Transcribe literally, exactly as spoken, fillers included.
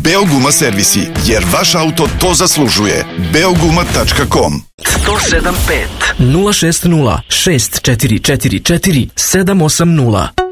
Beoguma servisi, jer vaš auto to zaslužuje. beoguma tačka com sto sedam pet nula šest nula šest četiri četiri četiri sedam osam nula.